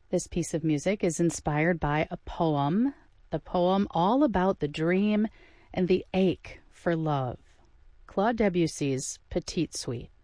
This piece of music is inspired by a poem all about the dream and the ache for love. Claude Debussy's Petite Suite.